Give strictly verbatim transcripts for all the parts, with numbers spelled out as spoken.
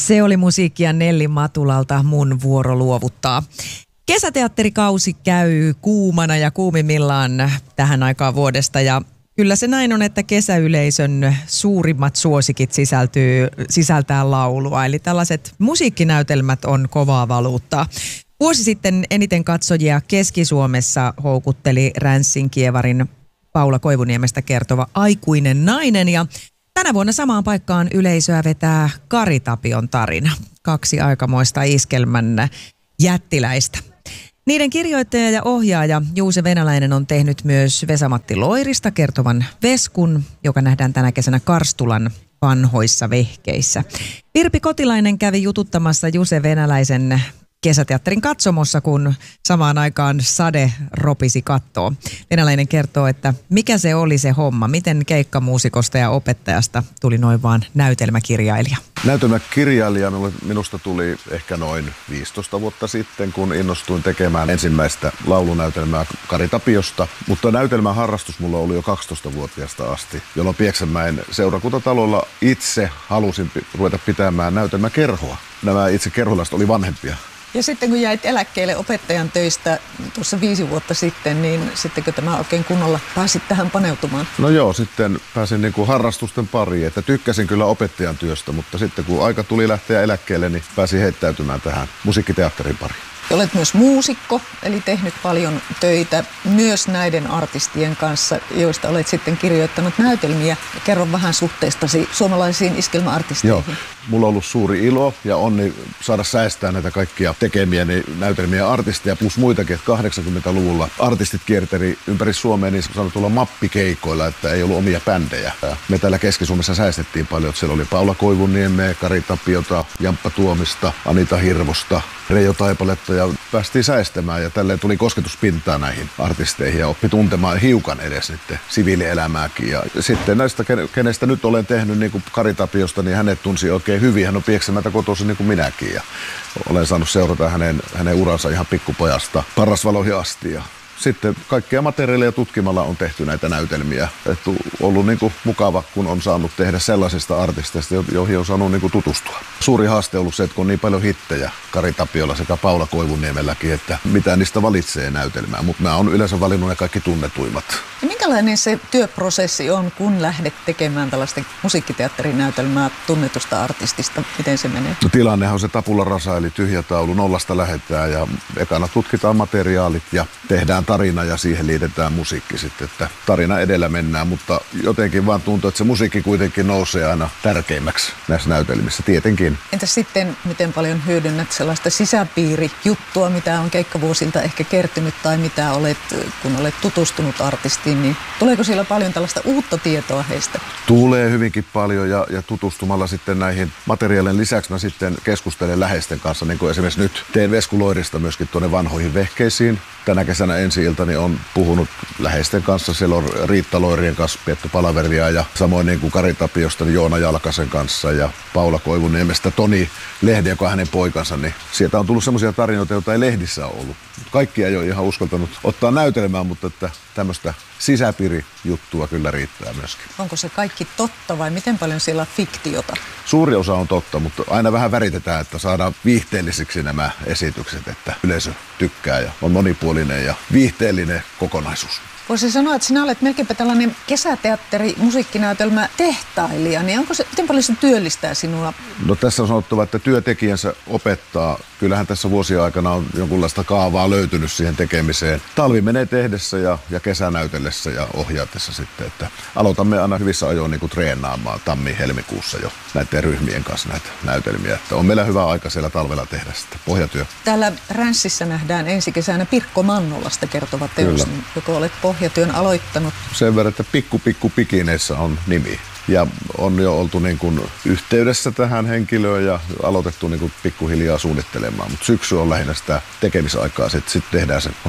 Se oli musiikkia Nelli Matulalta, Mun vuoro luovuttaa. Kesäteatterikausi käy kuumana ja kuumimmillaan tähän aikaan vuodesta ja kyllä se näin on, että kesäyleisön suurimmat suosikit sisältyy, sisältää laulua. Eli tällaiset musiikkinäytelmät on kovaa valuuttaa. Vuosi sitten eniten katsojia Keski-Suomessa houkutteli Ränssin kievarin Paula Koivuniemestä kertova Aikuinen nainen ja tänä vuonna samaan paikkaan yleisöä vetää Kari Tapion tarina. Kaksi aikamoista iskelmän jättiläistä. Niiden kirjoittaja ja ohjaaja Juuse Venäläinen on tehnyt myös Vesa-Matti Loirista kertovan Veskun, joka nähdään tänä kesänä Karstulan vanhoissa vehkeissä. Virpi Kotilainen kävi jututtamassa Juuse Venäläisen kesäteatterin katsomossa, kun samaan aikaan sade ropisi kattoon. Venäläinen kertoo, että mikä se oli se homma, miten keikkamuusikosta ja opettajasta tuli noin vaan näytelmäkirjailija. Näytelmäkirjailija minusta tuli ehkä noin viisitoista vuotta sitten, kun innostuin tekemään ensimmäistä laulunäytelmää Kari Tapiosta. Mutta näytelmän harrastus mulla oli jo kaksitoistavuotiaasta asti, jolloin Pieksämäen seurakuntatalolla itse halusin ruveta pitämään näytelmäkerhoa. Nämä itse kerholaiset oli vanhempia. Ja sitten kun jäit eläkkeelle opettajan töistä tuossa viisi vuotta sitten, niin sittenkö tämä oikein kunnolla pääsit tähän paneutumaan? No joo, sitten pääsin niin kuin harrastusten pariin, että tykkäsin kyllä opettajan työstä, mutta sitten kun aika tuli lähteä eläkkeelle, niin pääsin heittäytymään tähän musiikkiteatterin pariin. Olet myös muusikko, eli tehnyt paljon töitä myös näiden artistien kanssa, joista olet sitten kirjoittanut näytelmiä. Kerro vähän suhteestasi suomalaisiin iskelmäartisteihin. Joo, mulla on ollut suuri ilo ja onni saada säästää näitä kaikkia tekemiäni näytelmiä artisteja, plus muitakin, että kahdeksankymmentäluvulla artistit kierteli ympäri Suomea niin sanotulla mappikeikoilla, että ei ollut omia bändejä. Me täällä Keski-Suomessa säästettiin paljon, että siellä oli Paula Koivuniemeä, Kari Tapiota, Jamppa Tuomista, Anita Hirvosta, Reijo Taipaletta ja päästiin säestämään ja tälleen tuli kosketuspintaa näihin artisteihin ja oppi tuntemaan hiukan edes niiden siviilielämääkin. Ja sitten näistä, kenestä nyt olen tehnyt niin kuin Kari Tapiosta, niin hänet tunsi oikein hyvin. Hän on Pieksämäeltä kotoisin niin kuin minäkin ja olen saanut seurata hänen, hänen uransa ihan pikkupojasta Parrasvaloihin asti. Ja sitten kaikkia materiaaleja tutkimalla on tehty näitä näytelmiä. Että on ollut niin kuin mukava, kun on saanut tehdä sellaisista artisteista, joihin on saanut niin kuin tutustua. Suuri haaste on ollut se, että kun on niin paljon hittejä Kari Tapiolla sekä Paula Koivuniemelläkin, että mitä niistä valitsee näytelmää. Mutta mä oon yleensä valinnut ne kaikki tunnetuimmat. Ja minkälainen se työprosessi on, kun lähdet tekemään tällaista musiikkiteatterinäytelmää tunnetusta artistista? Miten se menee? No, tilannehan on se tabula rasa, eli tyhjä taulu, nollasta lähdetään ja ekana tutkitaan materiaalit ja tehdään tarina ja siihen liitetään musiikki sitten, että tarina edellä mennään, mutta jotenkin vaan tuntuu, että se musiikki kuitenkin nousee aina tärkeimmäksi näissä näytelmissä, tietenkin. Entäs sitten, miten paljon hyödynnät sellaista sisäpiirijuttua, mitä on keikkavuosilta ehkä kertynyt tai mitä olet, kun olet tutustunut artistiin, niin tuleeko siellä paljon tällaista uutta tietoa heistä? Tulee hyvinkin paljon ja, ja tutustumalla sitten näihin materiaalien lisäksi mä sitten keskustelen läheisten kanssa, niin kuin esimerkiksi nyt teen Vesku Loirista myöskin tuonne vanhoihin vehkeisiin. Tänä kesänä ensi iltani on puhunut läheisten kanssa, siellä on Riitta Loirien kanssa pietty palaveria ja samoin niin kuin Kari Tapiosta niin Joona Jalkasen kanssa ja Paula Koivuniemestä Toni Lehden, joka on hänen poikansa, niin sieltä on tullut semmoisia tarinoita, joita ei lehdissä ole ollut. Kaikkia ei ole ihan uskaltanut ottaa näytelmään, mutta että tämmöistä sisäpiirijuttua kyllä riittää myöskin. Onko se kaikki totta vai miten paljon siellä on fiktiota? Suuri osa on totta, mutta aina vähän väritetään, että saadaan viihteellisiksi nämä esitykset, että yleisö tykkää ja on monipuolinen ja viihteellinen kokonaisuus. Voisi sanoa, että sinä olet melkeinpä tällainen kesäteatteri, musiikkinäytelmä tehtailija, niin onko se, miten paljon se työllistää sinua? No tässä on sanottava, että työtekijänsä opettaa. Kyllähän tässä vuosien aikana on jonkunlaista kaavaa löytynyt siihen tekemiseen. Talvi menee tehdessä ja, ja kesä näytellessä ja ohjaatessa sitten, että aloitamme aina hyvissä ajoin niin kuin treenaamaan tammi-helmikuussa jo näiden ryhmien kanssa näitä näytelmiä. Että on meillä hyvä aika siellä talvella tehdä sitten pohjatyö. Täällä Ränssissä nähdään ensi kesänä Pirkko Mannolasta kertova teos, joka olet pohjatyön aloittanut. Sen verran, että Pikku Pikku Pikineissä on nimi. Ja on jo oltu niin kuin yhteydessä tähän henkilöön ja aloitettu niin kuin pikkuhiljaa suunnittelemaan. Mutta syksy on lähinnä sitä tekemisaikaa, sitten sit tehdään se runko.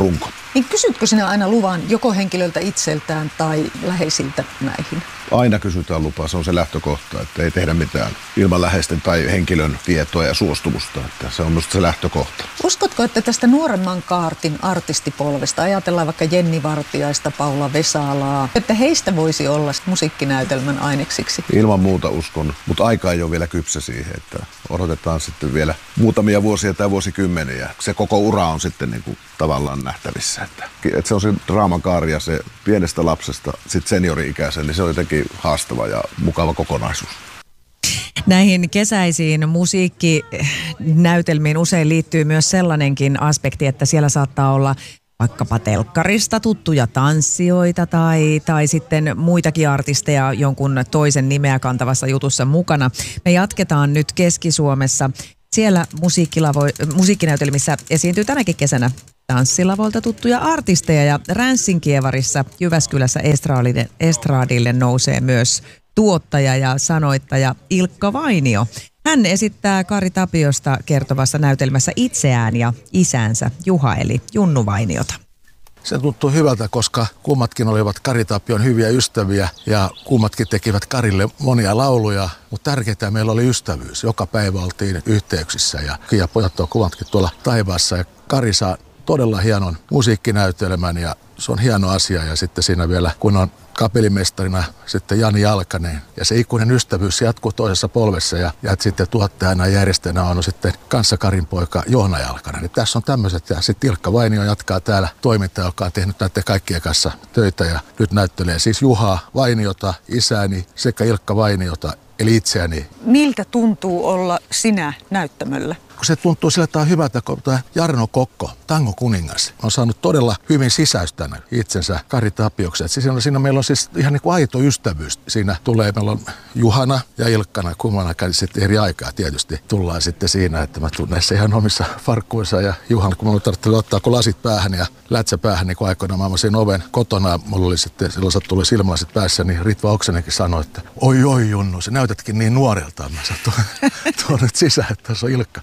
Niin kysytkö sinä aina luvan joko henkilöltä itseltään tai läheisiltä näihin? Aina kysytään lupaa, se on se lähtökohta, että ei tehdä mitään ilman läheisten tai henkilön tietoa ja suostumusta. Että se on minusta se lähtökohta. Uskotko, että tästä nuoremman kaartin artistipolvesta, ajatellaan vaikka Jenni Vartiaista, Paula Vesalaa, että heistä voisi olla musiikkinäytelmän aineksiksi? Ilman muuta uskon, mutta aika ei ole vielä kypsä siihen, että odotetaan sitten vielä muutamia vuosia tai vuosikymmeniä. Se koko ura on sitten niin kuin tavallaan nähtävissä. Että, että se on se draamakaari ja se pienestä lapsesta sitten seniori-ikäisen, niin se on jotenkin haastava ja mukava kokonaisuus. Näihin kesäisiin musiikkinäytelmiin usein liittyy myös sellainenkin aspekti, että siellä saattaa olla vaikkapa telkkarista tuttuja tanssijoita tai, tai sitten muitakin artisteja jonkun toisen nimeä kantavassa jutussa mukana. Me jatketaan nyt Keski-Suomessa. Siellä musiikkilavo- musiikkinäytelmissä esiintyy tänäkin kesänä tanssilavolta tuttuja artisteja ja Ränssin Kievarissa Jyväskylässä estraadille, estraadille nousee myös tuottaja ja sanoittaja Ilkka Vainio. Hän esittää Kari Tapiosta kertovassa näytelmässä itseään ja isänsä Juha eli Junnu Vainiota. Se tuntuu hyvältä, koska kummatkin olivat Kari Tapion hyviä ystäviä ja kummatkin tekivät Karille monia lauluja, mutta tärkeintä meillä oli ystävyys. Joka päivä oltiin yhteyksissä ja, ja pojat on kummatkin tuolla taivaassa ja Kari saa todella hienon musiikkinäytelmän ja se on hieno asia ja sitten siinä vielä kun on kapellimestarina sitten Jani Jalkanen ja se ikuinen ystävyys jatkuu toisessa polvessa ja, ja sitten tuottajana ja järjestäjänä on sitten kanssa Karin poika Joona Jalkanen. Ja tässä on tämmöiset ja sitten Ilkka Vainio jatkaa täällä toimintaa, joka on tehnyt näiden kaikkien kanssa töitä ja nyt näyttelee siis Juha Vainiota, isääni sekä Ilkka Vainiota eli itseäni. Miltä tuntuu olla sinä näyttämöllä? Kun se tuntuu sillä tavalla hyvältä, kun tämä Jarno Kokko, Tango kuningas, on saanut todella hyvin sisäystänä itsensä Kari Tapioksi. Siinä, siinä meillä on siis ihan niin kuin aito ystävyys. Siinä tulee, meillä on Juhana ja Ilkkana, kummanakaan sitten eri aikaa tietysti tullaan sitten siinä, että mä tunnen näissä ihan omissa farkkuissa. Ja Juhana, kun mulla tarvittiin ottaa kun lasit päähän ja lätsä päähän, niin kun aikoinaan mä avasin oven kotona, mulla oli sitten sellaiset tuli silmälasit päässä, niin Ritva Oksanenkin sanoi, että oi oi Junnu, sä näytätkin niin nuorelta. Mä sanoin, tuo nyt sisään, että tässä on Ilkka.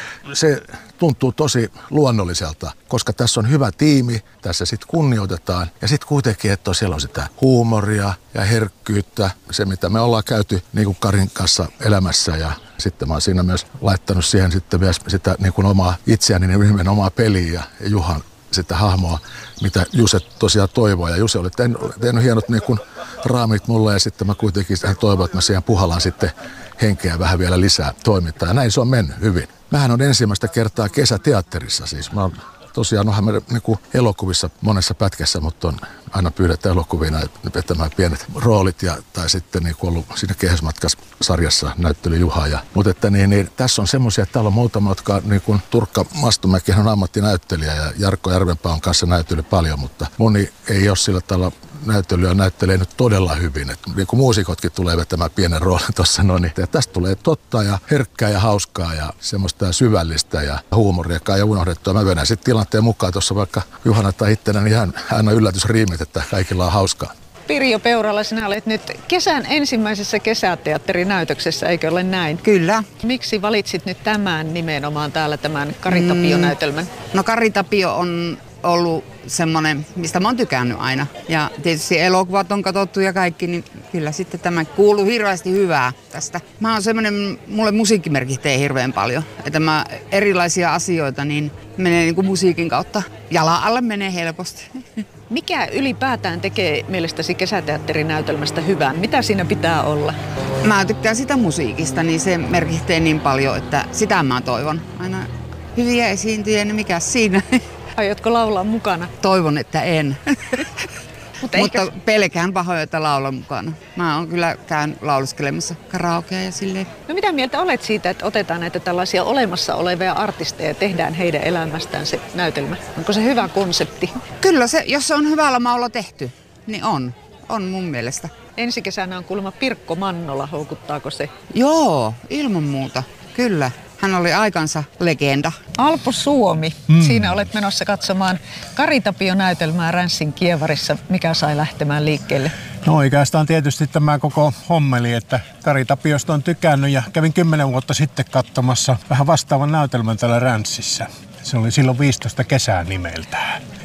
Se tuntuu tosi luonnolliselta, koska tässä on hyvä tiimi, tässä sitten kunnioitetaan ja sitten kuitenkin, että siellä on sitä huumoria ja herkkyyttä, se mitä me ollaan käyty niin kuin Karin kanssa elämässä ja sitten mä oon siinä myös laittanut siihen sitten myös sitä niin kuin omaa itseäni, niin omaa peliä ja Juhan sitä hahmoa, mitä Juse tosiaan toivoo ja Juse oli tehnyt, tehnyt hienot niin kuin raamit mulle ja sitten mä kuitenkin toivon, että mä siihen puhallaan sitten henkeä vähän vielä lisää toimintaa. Ja näin se on mennyt hyvin. Mähän on ensimmäistä kertaa kesäteatterissa siis. Mä oon tosiaan onhan me niin elokuvissa monessa pätkässä, mutta on aina pyydetään elokuvina vetämään pienet roolit ja, tai sitten niin ollut siinä Kehäsmatkas-sarjassa näyttely Juha. Ja, mutta että niin, niin, tässä on semmoisia, että täällä on muutama, jotka niin kuin Turkka Mastomäki on ammattinäyttelijä ja Jarkko Järvenpää on kanssa näytellyt paljon, mutta moni ei ole sillä tavalla näyttelyä näyttelee nyt todella hyvin. Et niin kuin muusikotkin tulee vetämään pienen roolin tuossa noin. Ja tästä tulee totta ja herkkää ja hauskaa ja semmoista syvällistä ja huumoriakaan ja unohdettua. Mä vedän sitten tilanteen mukaan tuossa vaikka Juhana tai ittenä, niin hän, hän on yllätysriimit, että kaikilla on hauskaa. Pirjo Peurala, sinä olet nyt kesän ensimmäisessä kesäteatterinäytöksessä, eikö ole näin? Kyllä. Miksi valitsit nyt tämän nimenomaan täällä tämän Kari Tapio-näytelmän? Mm, no Kari Tapio on ollut semmoinen, mistä mä oon tykännyt aina. Ja tietysti elokuvat on katsottu ja kaikki, niin kyllä sitten tämä kuuluu hirveästi hyvää tästä. Mä oon semmoinen, mulle musiikki merkitsee hirveän paljon. Että mä erilaisia asioita, niin menee niin kuin musiikin kautta. Jalan alle menee helposti. Mikä ylipäätään tekee mielestäsi kesäteatterinäytelmästä hyvän? Mitä siinä pitää olla? Mä tykkään sitä musiikista, niin se merkitsee niin paljon, että sitä mä toivon. Aina hyviä esiintyjiä, niin mikä siinä? Aiotko laulaa mukana? Toivon, että en. Mutta, Mutta ehkä... pelkään pahoin, että laulan mukana. Mä oon kyllä käyn lauluskelemassa karaokea ja silleen. No mitä mieltä olet siitä, että otetaan näitä tällaisia olemassa olevia artisteja ja tehdään heidän elämästään se näytelmä? Onko se hyvä konsepti? Kyllä se, jos se on hyvällä maulla tehty, niin on. On mun mielestä. Ensi kesänä on kuulemma Pirkko Mannola, houkuttaako se? Joo, ilman muuta. Kyllä. Hän oli aikansa legenda. Alpo Suomi. Mm. Siinä olet menossa katsomaan Kari Tapio-näytelmää Ränssin Kievarissa. Mikä sai lähtemään liikkeelle? No oikeastaan tietysti tämä koko hommeli, että Kari Tapiosta on tykännyt ja kävin kymmenen vuotta sitten katsomassa vähän vastaavan näytelmän täällä Ränssissä. Se oli silloin viisitoista kesää nimeltään.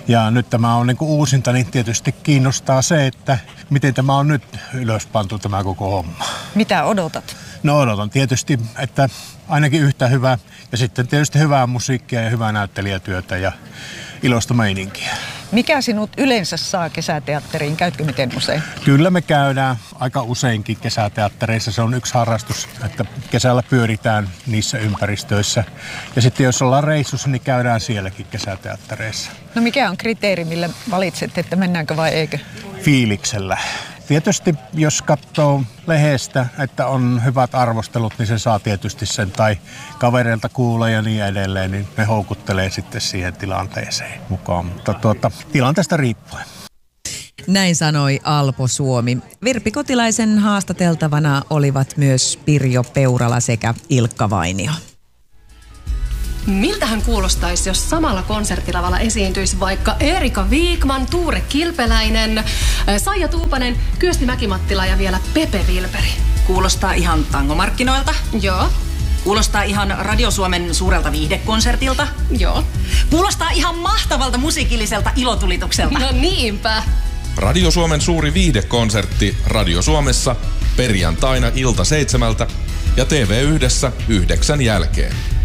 Ja nyt tämä on niin kuin uusinta, niin tietysti kiinnostaa se, että miten tämä on nyt ylöspantu tämä koko homma. Mitä odotat? No odotan tietysti, että ainakin yhtä hyvää ja sitten tietysti hyvää musiikkia ja hyvää näyttelijätyötä ja iloista meininkiä. Mikä sinut yleensä saa kesäteatteriin? Käytkö miten usein? Kyllä me käydään aika useinkin kesäteattereissa. Se on yksi harrastus, että kesällä pyöritään niissä ympäristöissä. Ja sitten jos ollaan reissussa, niin käydään sielläkin kesäteattereissa. No mikä on kriteeri, millä valitset, että mennäänkö vai eikö? Fiiliksellä. Tietysti jos katsoo lehdestä, että on hyvät arvostelut, niin se saa tietysti sen. Tai kavereilta kuulee ja niin edelleen, niin ne houkuttelee sitten siihen tilanteeseen mukaan. Mutta tuota, tilanteesta riippuen. Näin sanoi Alpo Suomi. Virpi Kotilaisen haastateltavana olivat myös Pirjo Peurala sekä Ilkka Vainio. Miltähän kuulostaisi, jos samalla konserttilavalla esiintyisi vaikka Erika Viikman, Tuure Kilpeläinen, Saija Tuupanen, Kyösti Mäkimattila ja vielä Pepe Vilperi? Kuulostaa ihan tangomarkkinoilta. Joo. Kuulostaa ihan Radio Suomen suurelta viihdekonsertilta. Joo. Kuulostaa ihan mahtavalta musiikilliselta ilotulitukselta. No niinpä. Radio Suomen suuri viihdekonsertti Radio Suomessa perjantaina ilta seitsemältä ja T V yhdessä yhdeksän jälkeen.